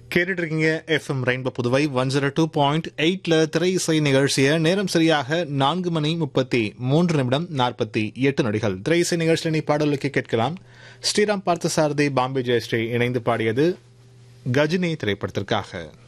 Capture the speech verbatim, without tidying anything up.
கேட்டுட்டு இருக்கீங்க FM rainbow Puduvai one zero two point எயிட்ல திரை இசை நிகழ்ச்சியை நேரம் சரியாக நான்கு மணி முப்பத்தி மூன்று நிமிடம் நாற்பத்தி எட்டு நொடிகள். திரை இசை நிகழ்ச்சியில் நீ பாடலுக்கு கேட்கலாம். ஸ்ரீராம் பார்த்தசாரதி, பாம்பே ஜெயஸ்ரீ இணைந்து பாடியது கஜினி திரைப்படத்திற்காக.